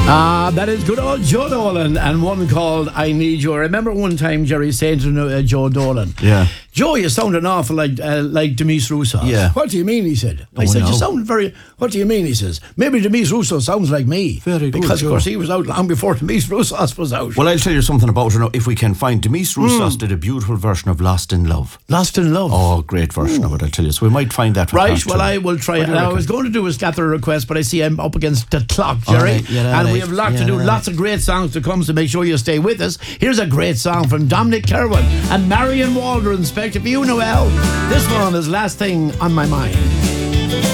That is good old Joe Dolan and one called I Need You. I remember one time Jerry saying to Joe Dolan, Yeah. Joe, you sound an awful like Demise Russo. Yeah. What do you mean, he said. I said, no. you sound very... What do you mean, he says. Maybe Demise Russo sounds like me. Very good, because, Joe. of course, he was out long before Demise Roussos was out. Well, I'll tell you something about her now, if we can find. Demise Roussos did a beautiful version of Lost in Love. Lost in Love. Oh, great version of it, I'll tell you. So we might find that. Right, well, I will try it. Now, I was going to do a scatter request, but I see I'm up against the clock, Jerry. Right, yeah, and we right, have lots to yeah, do, right. lots of great songs to come, so make sure you stay with us. Here's a great song from Dominic Kerwin and Marion Waldron, Inspector for you, Noel. This one is Last Thing on My Mind.